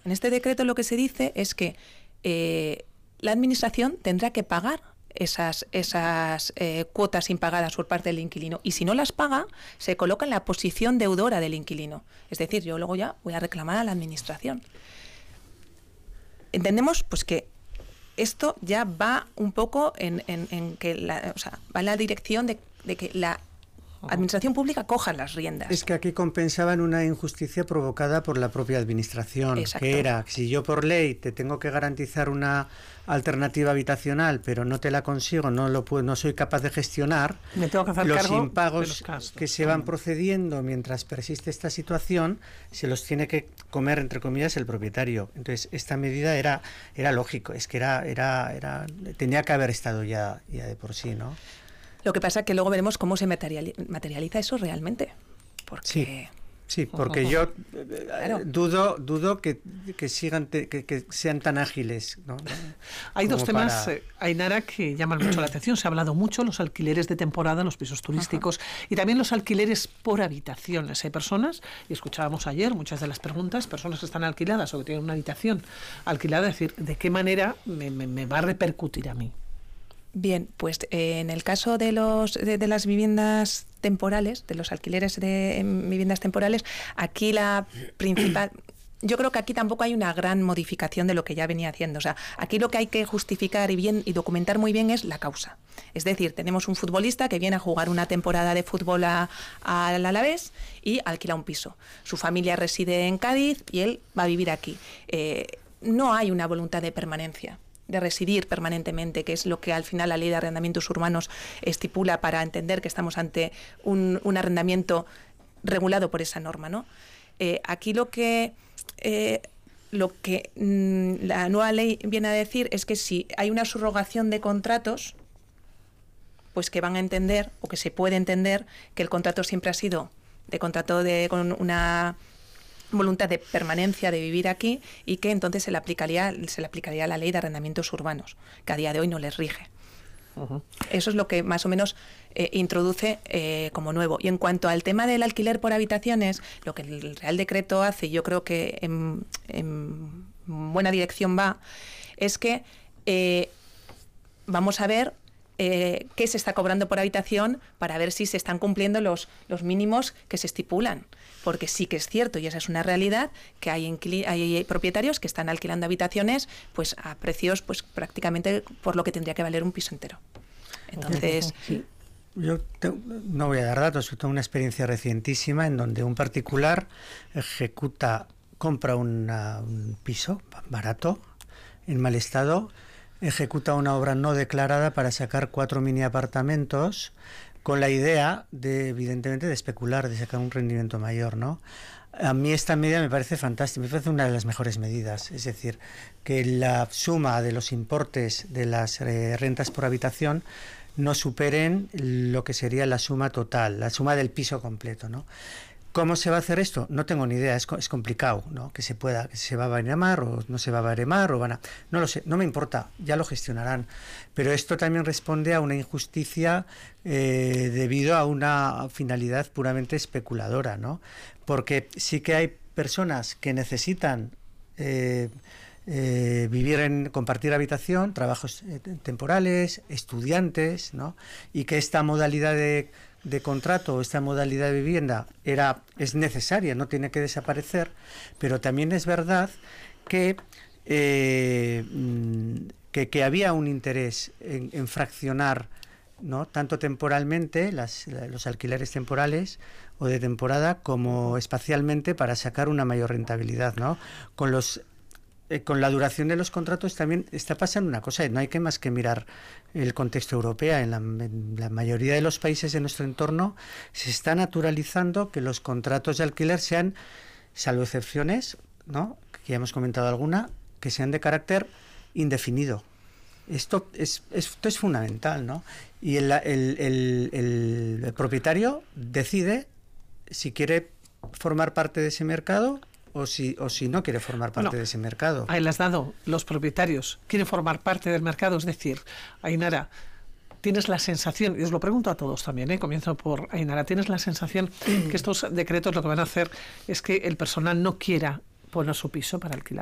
En este decreto lo que se dice es que la administración tendrá que pagar esas cuotas impagadas por parte del inquilino, y si no las paga, se coloca en la posición deudora del inquilino. Es decir, yo luego ya voy a reclamar a la administración. Entendemos pues que esto ya va un poco en que va en la dirección de que la administración pública coja las riendas. Es que aquí compensaban una injusticia provocada por la propia administración. Exacto. Que era, si yo por ley te tengo que garantizar una alternativa habitacional, pero no te la consigo, no soy capaz de gestionar, me tengo que hacer los cargo impagos de los gastos que se van procediendo mientras persiste esta situación, se los tiene que comer, entre comillas, el propietario. Entonces, esta medida era lógico, es que tenía que haber estado ya de por sí, ¿no? Lo que pasa es que luego veremos cómo se materializa eso realmente. Porque... Sí, porque yo dudo que sean tan ágiles, ¿no? Hay dos temas, Ainara, que llaman mucho la atención. Se ha hablado mucho, los alquileres de temporada, los pisos turísticos, y también los alquileres por habitaciones. Hay personas, y escuchábamos ayer muchas de las preguntas, personas que están alquiladas o que tienen una habitación alquilada, es decir, ¿de qué manera me va a repercutir a mí? Bien, pues en el caso de las viviendas temporales, de los alquileres de viviendas temporales, aquí la principal... Yo creo que aquí tampoco hay una gran modificación de lo que ya venía haciendo. O sea, aquí lo que hay que justificar y documentar muy bien es la causa. Es decir, tenemos un futbolista que viene a jugar una temporada de fútbol al Alavés y alquila un piso. Su familia reside en Cádiz y él va a vivir aquí. No hay una voluntad de permanencia, de residir permanentemente, que es lo que al final la Ley de Arrendamientos Urbanos estipula para entender que estamos ante un arrendamiento regulado por esa norma, ¿no? Aquí lo que la nueva ley viene a decir es que si hay una subrogación de contratos, pues que van a entender, o que se puede entender, que el contrato siempre ha sido de contrato con una voluntad de permanencia, de vivir aquí, y que entonces se le aplicaría la Ley de Arrendamientos Urbanos, que a día de hoy no les rige. Eso es lo que más o menos introduce como nuevo. Y en cuanto al tema del alquiler por habitaciones, lo que el Real Decreto hace, y yo creo que en buena dirección va, es que vamos a ver qué se está cobrando por habitación para ver si se están cumpliendo los mínimos que se estipulan. Porque sí que es cierto, y esa es una realidad, que hay propietarios que están alquilando habitaciones pues a precios pues prácticamente por lo que tendría que valer un piso entero. Entonces... Sí. Yo no voy a dar datos, pero tengo una experiencia recientísima en donde un particular compra un piso barato, en mal estado, ejecuta una obra no declarada para sacar 4 mini apartamentos, con la idea de, evidentemente, de especular, de sacar un rendimiento mayor, ¿no? A mí esta medida me parece fantástica, me parece una de las mejores medidas, es decir, que la suma de los importes de las rentas por habitación no superen lo que sería la suma total, la suma del piso completo, ¿no? ¿Cómo se va a hacer esto? No tengo ni idea, es complicado, ¿no? Que se va a baremar o no se va a baremar no lo sé, no me importa, ya lo gestionarán. Pero esto también responde a una injusticia debido a una finalidad puramente especuladora, ¿no? Porque sí que hay personas que necesitan compartir habitación, trabajos temporales, estudiantes, ¿no? Y que esta modalidad de contrato, esta modalidad de vivienda es necesaria, no tiene que desaparecer, pero también es verdad que había un interés en fraccionar, ¿no? Tanto temporalmente los alquileres temporales o de temporada como espacialmente para sacar una mayor rentabilidad, ¿no? Con la duración de los contratos también está pasando una cosa, no hay que más que mirar el contexto europeo. En la mayoría de los países de nuestro entorno se está naturalizando que los contratos de alquiler sean, salvo excepciones, ¿no? Que ya hemos comentado alguna, que sean de carácter indefinido. Esto es fundamental, ¿no? Y el propietario decide si quiere formar parte de ese mercado o si no quiere formar parte de ese mercado. Ahí le has dado, los propietarios quieren formar parte del mercado, es decir, Ainara, tienes la sensación, y os lo pregunto a todos también, comienzo por Ainara, ¿tienes la sensación que estos decretos lo que van a hacer es que el personal no quiera poner su piso para alquilar?